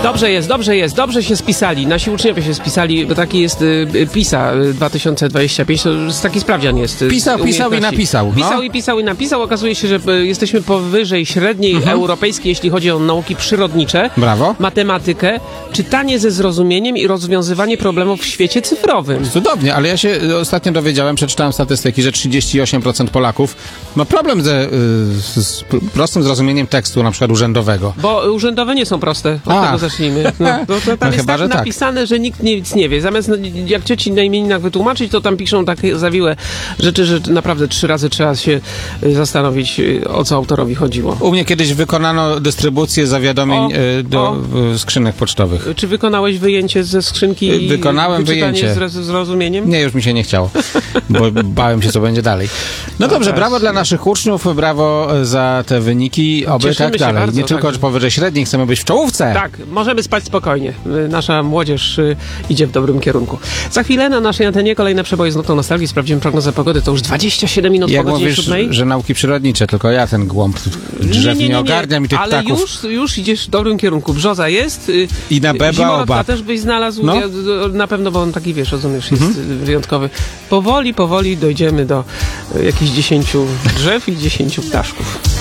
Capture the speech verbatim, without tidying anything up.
Dobrze jest, dobrze jest, dobrze się spisali. Nasi uczniowie się spisali, bo taki jest y, PISA dwa tysiące dwudziesty piąty, to jest taki sprawdzian jest. y, Pisał, pisał i umiejętności. napisał. No. Pisał i pisał i napisał. Okazuje się, że y, jesteśmy powyżej średniej Mhm. europejskiej, jeśli chodzi o nauki przyrodnicze, Brawo. matematykę, czytanie ze zrozumieniem i rozwiązywanie problemów w świecie cyfrowym. Cudownie, ale ja się y, ostatnio dowiedziałem, przeczytałem statystyki, że trzydzieści osiem procent Polaków ma problem ze, y, z p- prostym zrozumieniem tekstu, na przykład urzędowego. Bo urzędowe nie są proste. Od A. tego zacznijmy. No, to, to tam No jest chyba, tak że tak. napisane, że nikt nic nie wie. Zamiast no, jak cioci na imieninach wytłumaczyć, to tam piszą takie zawiłe rzeczy, że naprawdę trzy razy trzeba się y, zastanowić, y, o co autorowi chodziło. U mnie kiedyś wykonano dystrybucję zawiadomień O, y, do o. y, skrzynek pocztowych. Czy wykonałeś wyjęcie ze skrzynki i Wykonałem wyczytanie wyjęcie. z roz- zrozumieniem? Nie, już mi się nie chciało, bo bałem się, co będzie dalej. No dobrze, też. brawo dla naszych uczniów, brawo za te wyniki, oby Cieszymy tak się dalej. bardzo, nie tylko także. powyżej średniej, chcemy być w czołówce. Tak, możemy spać spokojnie. Y, Nasza młodzież y, idzie w dobrym kierunku. Za chwilę na naszej antenie kolejne przeboje z nutą nostalgii. Sprawdzimy prognozę pogody. To już dwadzieścia siedem minut Jak po godzinie mówisz, siódmej. że nauki przyrodnicze, tylko ja ten głąb drzew nie, ogarnia mi tych ale ptaków. już, już idziesz w dobrym kierunku. Brzoza jest. y, I na beba Zimolotka oba. też byś znalazł. No. Ja, y, na pewno, bo on taki, wiesz, rozumiesz, jest y, wyjątkowy. Powoli, powoli dojdziemy do y, jakichś dziesięciu drzew i dziesięciu ptaszków.